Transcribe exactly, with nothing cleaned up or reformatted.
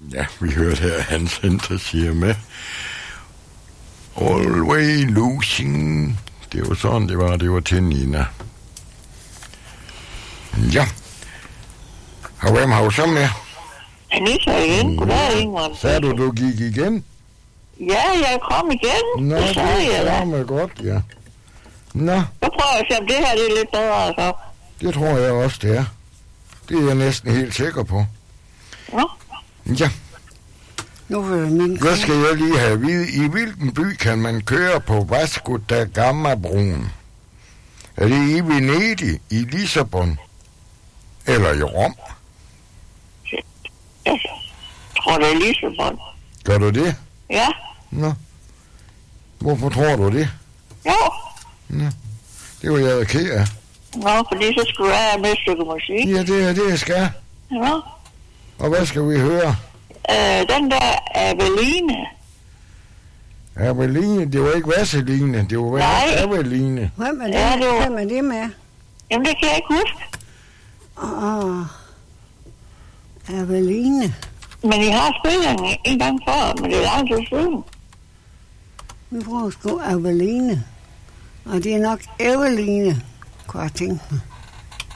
Ja, vi hørte her Hans Henter siger med. Always losing. Det var sådan, det var. Det var til Nina. Ja. Og hvem har du så med? Anita igen. Goddag, Ingrid. Sagde du, du gik igen? Ja, jeg kom igen. Nå, det sagde det jeg da. er godt, ja. Nå. Så prøver jeg at se, om det her det er lidt bedre, så. Det tror jeg også, det er. Det er jeg næsten helt sikker på. Nå. Ja. Nu vil jeg min... Hvad skal jeg lige have at vide? I hvilken by kan man køre på Vasco da Gama-broen? Er det i Venedig, i Lissabon eller i Rom? Jeg tror, det er Lissabon. Gør du det? Ja. Nå. Hvorfor tror du det? Jo. Nå. Det var jeg ked af. Nå, fordi så skulle jeg have med et stykke musik. Ja, det er det, jeg skal. Nå. Og hvad skal vi høre? Øh, den der Aveline. Aveline, det var ikke Vaseline, det var Nej. Aveline. Hvem er det, Ja, det var- Hvem er det med? Jamen, det kan jeg ikke huske. Åh, Aveline. Men I har spillet en, en gang før, men det er lang tid siden. Vi bruger sgu Aveline. Og det er nok Eveline, kunne jeg tænke mig.